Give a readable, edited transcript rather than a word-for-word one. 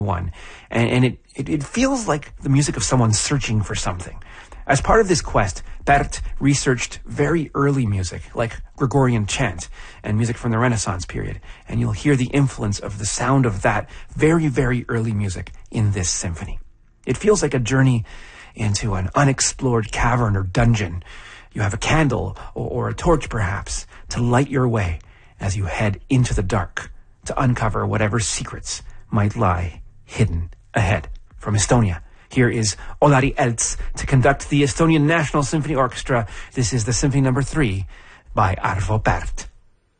one. And it feels like the music of someone searching for something. As part of this quest, Pärt researched very early music, like Gregorian chant and music from the Renaissance period, and you'll hear the influence of the sound of that very, very early music in this symphony. It feels like a journey into an unexplored cavern or dungeon. You have a candle or a torch, perhaps, to light your way as you head into the dark to uncover whatever secrets might lie hidden ahead. From Estonia, here is Olari Elts to conduct the Estonian National Symphony Orchestra. This is the Symphony No. 3 by Arvo Pärt.